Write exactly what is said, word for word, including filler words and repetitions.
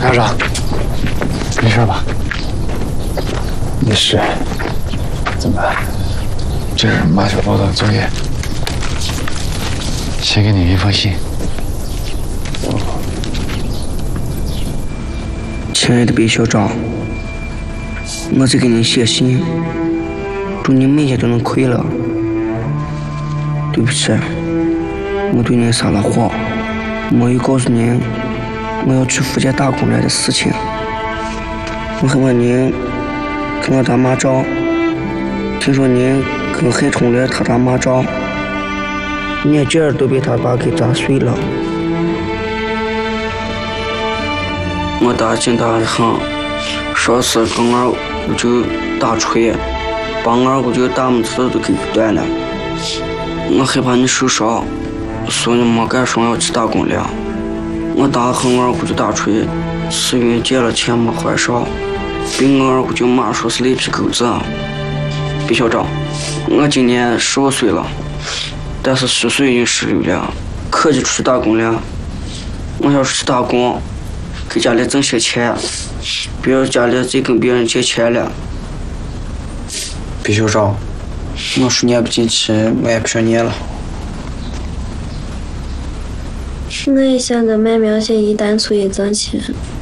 校长，没事吧？ 没事。怎么办？ 这是马小宝的作业，写给你一封信。 亲爱的毕校长，我在给您写信，祝您每天都能快乐。对不起，我对您撒了谎，没有告诉您我要去福建打工来的事情。我还问您给我打马照，听说您跟海冲来他打马照，眼镜儿都被他爸给砸碎了。我担心他的很，上次跟二姑就打锤，把二姑就大拇指都给断了。我害怕你受伤，所以没敢说要去打工了。我打和二姑就打锤，是因为借了钱没还上，被我二姑就骂说是赖皮狗子。毕校长，我今年十五岁了，但是虚岁已经十六了，可以出去打工了。我要是去打工，给家里挣些钱，不要家里再跟别人借钱了。 毕校长，我是念不进去，我也不想念了。 我也想跟麦苗姐一单处也挣钱。